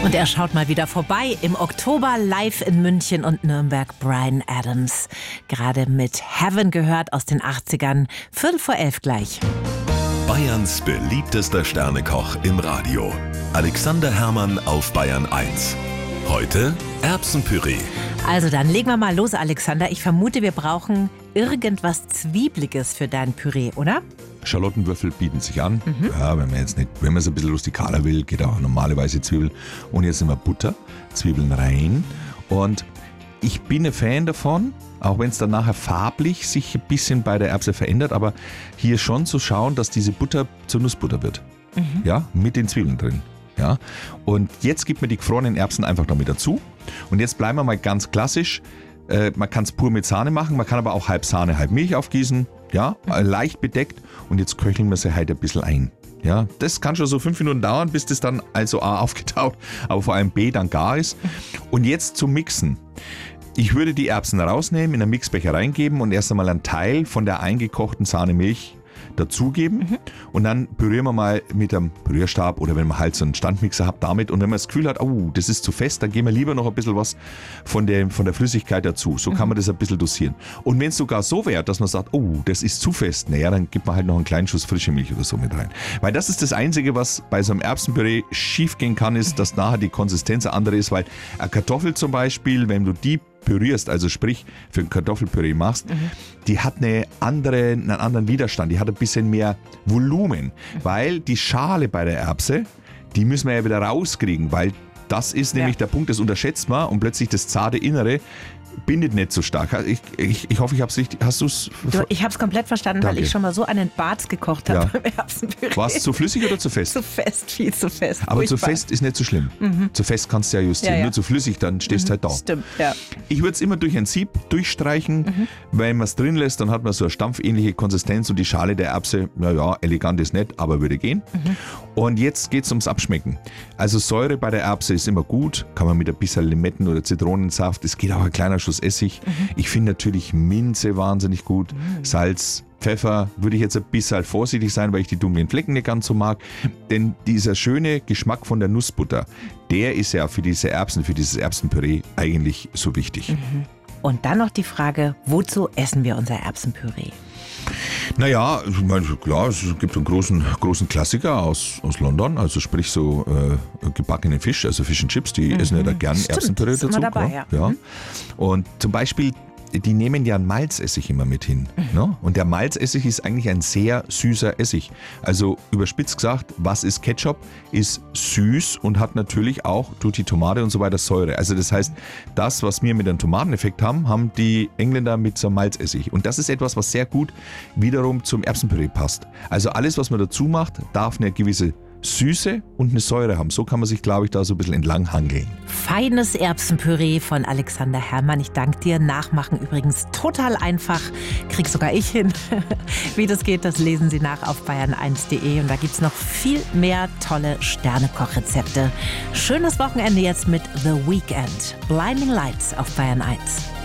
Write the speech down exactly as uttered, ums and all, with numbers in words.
Und er schaut mal wieder vorbei. Im Oktober live in München und Nürnberg Bryan Adams. Gerade mit Heaven gehört aus den achtzigern. Viertel vor elf gleich. Bayerns beliebtester Sternekoch im Radio. Alexander Herrmann auf Bayern eins. Heute Erbsenpüree. Also dann legen wir mal los, Alexander. Ich vermute, wir brauchen irgendwas Zwiebliges für dein Püree, oder? Schalottenwürfel bieten sich an. Mhm. Ja, wenn man jetzt nicht, wenn man es ein bisschen rustikaler will, geht auch normalerweise Zwiebeln. Und jetzt nehmen wir Butter, Zwiebeln rein. Und ich bin ein Fan davon, auch wenn es dann nachher farblich sich ein bisschen bei der Erbse verändert, aber hier schon zu schauen, dass diese Butter zur Nussbutter wird. Mhm. Ja, mit den Zwiebeln drin. Ja. Und jetzt gibt man die gefrorenen Erbsen einfach noch mit dazu. Und jetzt bleiben wir mal ganz klassisch. Äh, man kann es pur mit Sahne machen, man kann aber auch halb Sahne, halb Milch aufgießen. Ja, mhm. leicht bedeckt. Und jetzt köcheln wir sie halt ein bisschen ein. Ja, das kann schon so fünf Minuten dauern, bis das dann also A aufgetaut, aber vor allem B dann gar ist. Und jetzt zum Mixen. Ich würde die Erbsen rausnehmen, in einen Mixbecher reingeben und erst einmal einen Teil von der eingekochten Sahnemilch dazugeben. Mhm. Und dann pürieren wir mal mit einem Pürierstab oder wenn man halt so einen Standmixer hat damit. Und wenn man das Gefühl hat, oh, das ist zu fest, dann geben wir lieber noch ein bisschen was von der, von der Flüssigkeit dazu. So mhm. kann man das ein bisschen dosieren. Und wenn es sogar so wäre, dass man sagt, oh, das ist zu fest, naja, dann gibt man halt noch einen kleinen Schuss frische Milch oder so mit rein. Weil das ist das Einzige, was bei so einem Erbsenpüree schief gehen kann, ist, dass nachher die Konsistenz eine andere ist, weil eine Kartoffel zum Beispiel, wenn du die pürierst, also sprich für ein Kartoffelpüree machst, mhm. die hat eine andere, einen anderen Widerstand, die hat ein bisschen mehr Volumen, mhm. weil die Schale bei der Erbse, die müssen wir ja wieder rauskriegen, weil das ist nämlich ja. der Punkt, das unterschätzt man und plötzlich das zarte Innere bindet nicht so stark. Ich, ich, ich hoffe, ich habe es richtig. Hast du es? Ich habe es komplett verstanden, Danke. Weil ich schon mal so einen Barz gekocht habe ja. beim Erbsenpüree. War es zu flüssig oder zu fest? Zu fest, viel zu fest. Aber Furchtbar. zu fest ist nicht so schlimm. Mhm. Zu fest kannst du ja justieren. Ja, ja. Nur zu flüssig, dann stehst du mhm. halt da. Stimmt, ja. Ich würde es immer durch ein Sieb durchstreichen. Mhm. Wenn man es drin lässt, dann hat man so eine stampfähnliche Konsistenz und die Schale der Erbse, naja, elegant ist nicht, aber würde gehen. Mhm. Und jetzt geht es ums Abschmecken. Also Säure bei der Erbse ist immer gut, kann man mit ein bisschen Limetten- oder Zitronensaft, es geht auch ein kleiner Schuss Essig. Mhm. Ich finde natürlich Minze wahnsinnig gut, mhm. Salz, Pfeffer, würde ich jetzt ein bisschen vorsichtig sein, weil ich die dunklen Flecken nicht ganz so mag. Denn dieser schöne Geschmack von der Nussbutter, der ist ja für diese Erbsen, für dieses Erbsenpüree eigentlich so wichtig. Mhm. Und dann noch die Frage, wozu essen wir unser Erbsenpüree? Naja, ich meine, klar, es gibt einen großen, großen Klassiker aus, aus London, also sprich so äh, gebackenen Fisch, also Fish and Chips, die mhm. essen ja da gern Stimmt, Erbsenpüree ist dazu. Immer dabei, ja. Ja. Mhm. Und zum Beispiel, die nehmen ja einen Malzessig immer mit hin. Mhm. Ne? Und der Malzessig ist eigentlich ein sehr süßer Essig. Also überspitzt gesagt, was ist Ketchup? Ist süß und hat natürlich auch durch die Tomate und so weiter Säure. Also das heißt, das, was wir mit einem Tomateneffekt haben, haben die Engländer mit so einem Malzessig. Und das ist etwas, was sehr gut wiederum zum Erbsenpüree passt. Also alles, was man dazu macht, darf eine gewisse Süße und eine Säure haben. So kann man sich, glaube ich, da so ein bisschen entlang hangeln. Feines Erbsenpüree von Alexander Herrmann. Ich danke dir. Nachmachen übrigens total einfach. Krieg sogar ich hin. Wie das geht, das lesen Sie nach auf bayern eins punkt de. Und da gibt es noch viel mehr tolle Sternekochrezepte. Schönes Wochenende jetzt mit The Weeknd. Blinding Lights auf Bayern eins.